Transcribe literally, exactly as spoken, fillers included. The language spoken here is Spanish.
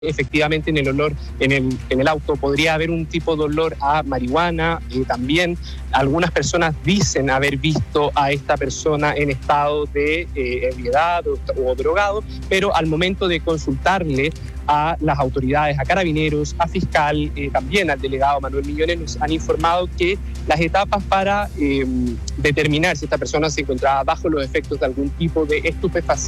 Efectivamente, en el olor, en el, en el auto podría haber un tipo de olor a marihuana. Eh, también algunas personas dicen haber visto a esta persona en estado de eh, ebriedad o, o drogado, pero al momento de consultarle a las autoridades, a carabineros, a fiscal, eh, también al delegado Manuel Millones, nos han informado que las etapas para eh, determinar si esta persona se encontraba bajo los efectos de algún tipo de estupefaciente